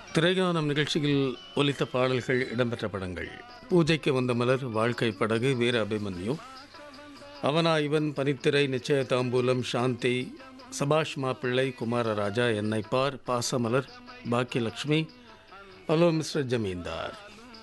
திரைகானம் நிகழ்ச்சியில் ஒலித்த பாடல்கள் இடம்பெற்ற படங்கள்: பூஜைக்கு வந்த மலர், வாழ்க்கை படகு, வீர அபிமன்யு, அவனா இவன், பனித்திரை, நிச்சய தாம்பூலம், சாந்தி, சபாஷ் மாப்பிள்ளை, குமாரராஜா, என்னை பார், பாசமலர், பாக்கியலட்சுமி, ஹலோ மிஸ்டர் ஜமீன்தார்.